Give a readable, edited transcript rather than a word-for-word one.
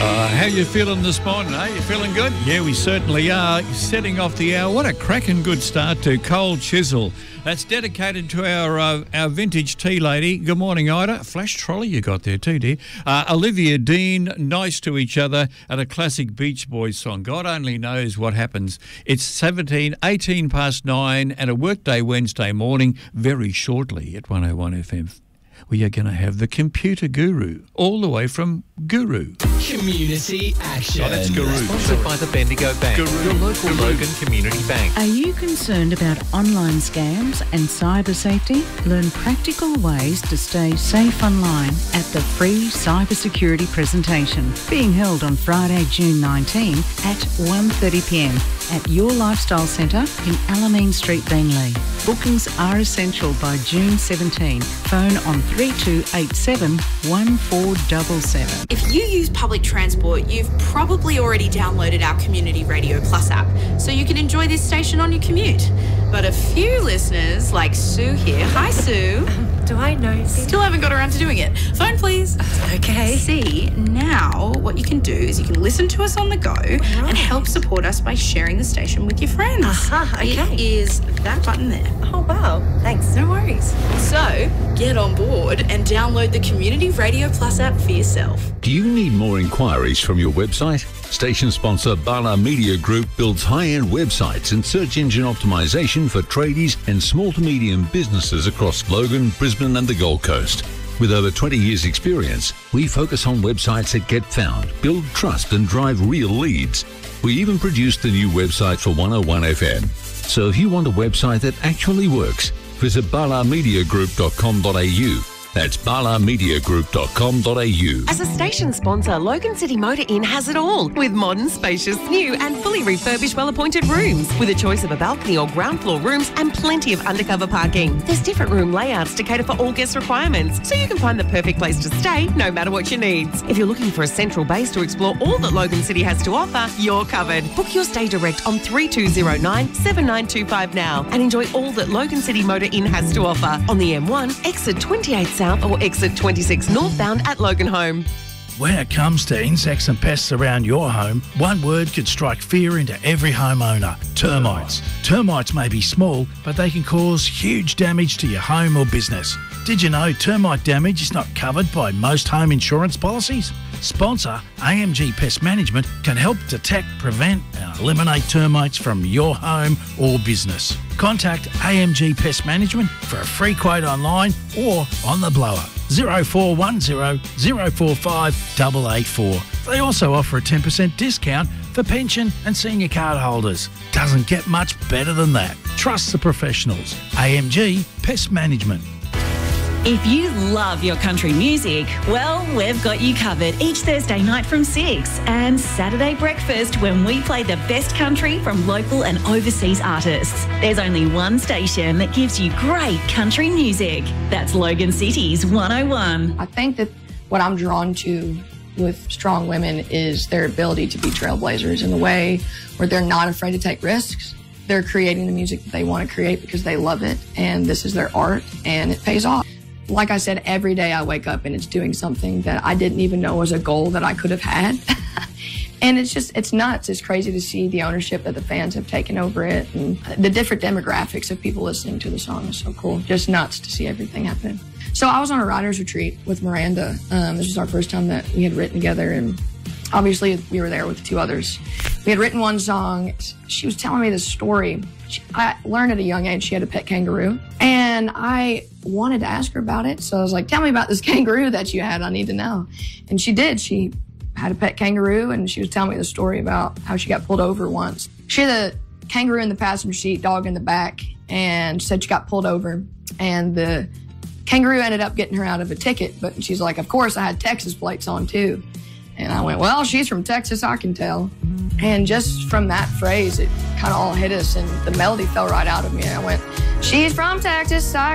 How you feeling this morning, eh? You feeling good? Yeah, we certainly are. Setting off the hour. What a cracking good start to Cold Chisel. That's dedicated to our vintage tea lady. Good morning, Ida. Flash trolley you got there too, dear. Olivia Dean, Nice to Each Other, and a classic Beach Boys song. God only knows what happens. It's 18 past 9 and a workday Wednesday morning very shortly at 101 FM. We are going to have the Computer Guru, all the way from Guru. Community Action. Oh, that's Guru. Sponsored by the Bendigo Bank, your local Logan Community Bank. Are you concerned about online scams and cyber safety? Learn practical ways to stay safe online at the free cybersecurity presentation being held on Friday, June 19 at 1:30pm at Your Lifestyle Centre in Alameen Street, Beenleigh. Bookings are essential by June 17. Phone on 3287 1477. If you use public transport, you've probably already downloaded our Community Radio Plus app, so you can enjoy this station on your commute. But a few listeners, like Sue here, hi Sue. Do I know? Still haven't got around to doing it. Phone please. Okay. See, now what you can do is you can listen to us on the go and help support us by sharing the station with your friends. Okay. It is that button there. Oh, wow. Thanks. No worries. So, get on board and download the Community Radio Plus app for yourself. Do you need more inquiries from your website? Station sponsor Bala Media Group builds high-end websites and search engine optimization for tradies and small to medium businesses across Logan, Brisbane and the Gold Coast. With over 20 years' experience, we focus on websites that get found, build trust and drive real leads. We even produced the new website for 101 FM. So if you want a website that actually works, visit balamediagroup.com.au. That's balamediagroup.com.au. As a station sponsor, Logan City Motor Inn has it all, with modern, spacious, new and fully refurbished, well-appointed rooms, with a choice of a balcony or ground floor rooms and plenty of undercover parking. There's different room layouts to cater for all guest requirements, so you can find the perfect place to stay, no matter what your needs. If you're looking for a central base to explore all that Logan City has to offer, you're covered. Book your stay direct on 3209 7925 now and enjoy all that Logan City Motor Inn has to offer on the M1, exit 28 South or exit 26 northbound at Logan Home. When it comes to insects and pests around your home, one word could strike fear into every homeowner: termites. Termites may be small, but they can cause huge damage to your home or business. Did you know termite damage is not covered by most home insurance policies? Sponsor AMG Pest Management can help detect, prevent and eliminate termites from your home or business. Contact AMG Pest Management for a free quote online or on the blower 0410 045 884. They also offer a 10% discount for pension and senior card holders. Doesn't get much better than that. Trust the professionals. AMG Pest Management. If you love your country music, well, we've got you covered each Thursday night from 6 and Saturday breakfast when we play the best country from local and overseas artists. There's only one station that gives you great country music. That's Logan City's 101. I think that what I'm drawn to with strong women is their ability to be trailblazers in the way where they're not afraid to take risks. They're creating the music that they want to create because they love it and this is their art and it pays off. Like I said, every day I wake up and it's doing something that I didn't even know was a goal that I could have had. And it's nuts. It's crazy to see the ownership that the fans have taken over it and the different demographics of people listening to the song is so cool. Just nuts to see everything happen. So I was on a writer's retreat with Miranda. This was our first time that we had written together and obviously we were there with the two others. We had written one song. She was telling me this story. I learned at a young age she had a pet kangaroo and I wanted to ask her about it. So I was like, tell me about this kangaroo that you had. I need to know. And she did. She had a pet kangaroo and she was telling me the story about how she got pulled over once. She had a kangaroo in the passenger seat, dog in the back, and said she got pulled over and the kangaroo ended up getting her out of a ticket. But she's like, of course I had Texas plates on too. And I went, well, she's from Texas, I can tell. And just from that phrase, it kind of all hit us and the melody fell right out of me. I went, she's from Texas, I